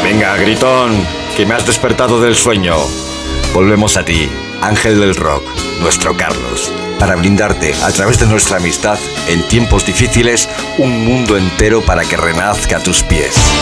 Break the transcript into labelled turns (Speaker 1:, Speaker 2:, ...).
Speaker 1: Venga, gritón, que me has despertado del sueño. Volvemos a ti, ángel del rock, nuestro Carlos, para brindarte, a través de nuestra amistad, en tiempos difíciles, un mundo entero para que renazca a tus pies.